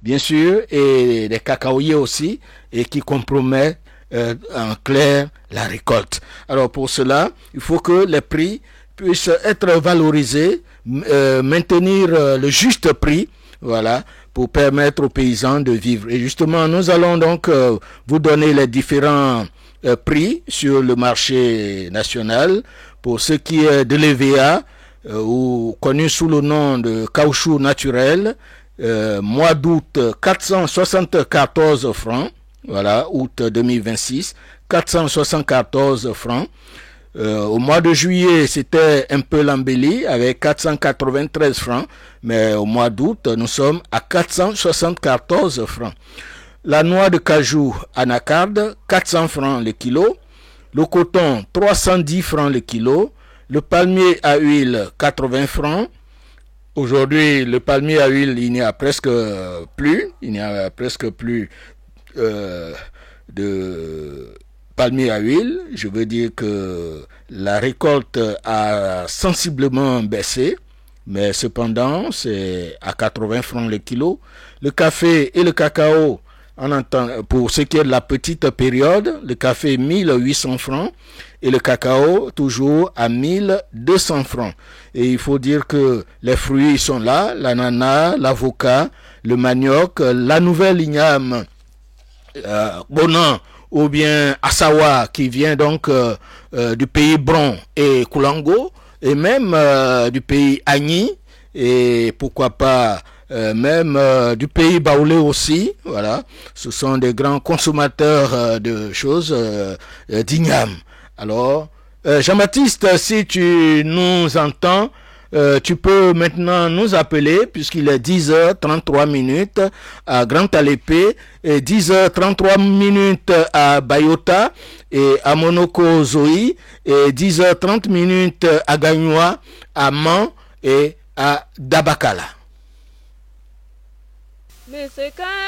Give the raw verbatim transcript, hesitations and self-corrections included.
bien sûr, et des cacaoyers aussi, et qui compromet euh, en clair la récolte. Alors pour cela, il faut que les prix puissent être valorisés, euh, maintenir euh, le juste prix, voilà, pour permettre aux paysans de vivre. Et justement, nous allons donc euh, vous donner les différents euh, prix sur le marché national. Pour ce qui est de l'E V A, euh, ou connu sous le nom de caoutchouc naturel, euh, mois d'août, quatre cent soixante-quatorze francs, voilà, août deux mille vingt-six, quatre cent soixante-quatorze francs. Euh, au mois de juillet, c'était un peu l'embellie avec quatre cent quatre-vingt-treize francs, mais au mois d'août, nous sommes à quatre cent soixante-quatorze francs. La noix de cajou anacarde, quatre cents francs le kilo. Le coton, trois cent dix francs le kilo. Le palmier à huile, quatre-vingts francs. Aujourd'hui, le palmier à huile, il n'y a presque plus. Il n'y a presque plus euh, de palmier à huile. Je veux dire que la récolte a sensiblement baissé. Mais cependant, c'est à quatre-vingts francs le kilo. Le café et le cacao, on entend, pour ce qui est de la petite période, le café mille huit cents francs et le cacao toujours à mille deux cents francs. Et il faut dire que les fruits sont là, l'ananas, l'avocat, le manioc, la nouvelle igname, euh, Bonan ou bien Assawa qui vient donc euh, euh, du pays Bron et Koulango et même euh, du pays Agni et pourquoi pas Euh, même euh, du pays baoulé aussi, voilà. Ce sont des grands consommateurs euh, de choses euh, euh, d'igname. Alors, euh, Jean-Baptiste, si tu nous entends, euh, tu peux maintenant nous appeler puisqu'il est dix heures trente-trois minutes à Grand Alépé et dix heures trente-trois minutes à Bayota et à Monoko Zoï et dix heures trente minutes à Gagnoa, à Man et à Dabakala. Mais c'est quand